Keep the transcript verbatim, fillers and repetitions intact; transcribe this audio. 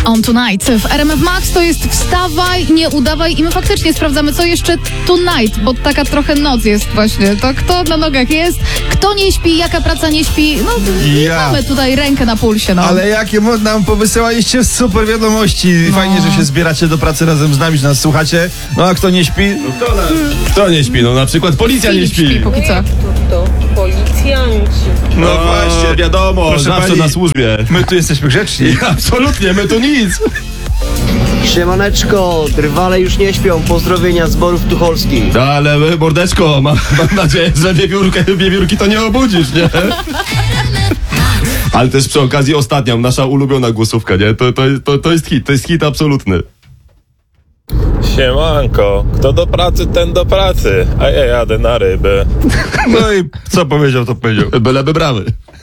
On Tonight w R M F Max to jest wstawaj, nie udawaj i my faktycznie sprawdzamy, co jeszcze tonight, bo taka trochę noc jest właśnie. To kto na nogach jest, kto nie śpi, jaka praca nie śpi. No Ja. mamy tutaj rękę na pulsie. No. Ale jakie mo- nam powysyłaliście super wiadomości. Fajnie, że się zbieracie do pracy razem z nami, że nas słuchacie. No a kto nie śpi? No kto, na... Kto nie śpi? No na przykład policja nie Filip śpi. śpi póki co. To policjanci. No właśnie. wiadomo, Proszę zawsze pani, na służbie. My tu jesteśmy grzeczni. Absolutnie, my tu nic. Siemaneczko, drwale już nie śpią, pozdrowienia z Borów Tucholskich. Ale mordeczko, mam, mam nadzieję, że wiewiórkę, wiewiórki to nie obudzisz, nie? Ale też przy okazji ostatnią, nasza ulubiona głosówka, nie? To, to, to, to jest hit, to jest hit absolutny. Siemanko, kto do pracy, ten do pracy, a ja jadę na ryby. No i co powiedział, to powiedział. Byleby brawy.